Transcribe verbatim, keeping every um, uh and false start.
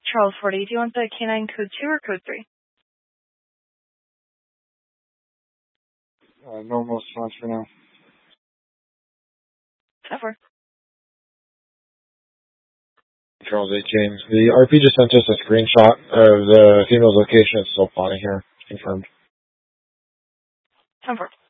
Charles forty, do you want the canine code two or code three? Uh, normal response for now. ten four. Charles eighteen. The R P just sent us a screenshot of the female's location. It's still plotting here. Confirmed. ten four.